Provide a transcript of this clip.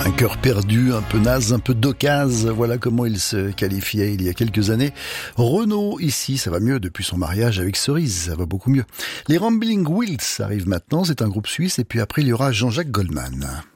Un cœur perdu, un peu naze, un peu d'ocase, voilà comment il se qualifiait il y a quelques années. Renaud, ici, ça va mieux depuis son mariage avec Cerise, ça va beaucoup mieux. Les Rambling Wills arrivent maintenant, c'est un groupe suisse, et puis après il y aura Jean-Jacques Goldman.